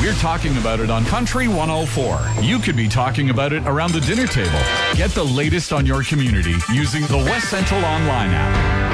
We're talking about it on Country 104. You could be talking about it around the dinner table. Get the latest on your community using the West Central Online app.